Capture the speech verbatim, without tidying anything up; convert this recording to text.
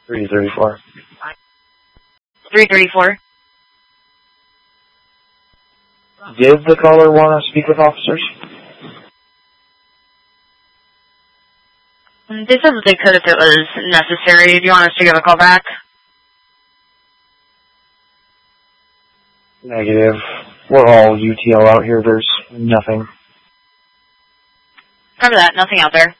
three thirty-four. three thirty-four. Did the caller want to speak with officers? They said that they could if it was necessary. Do you want us to give a call back? Negative. We're all U T L out here. There's nothing. Cover that. Nothing out there.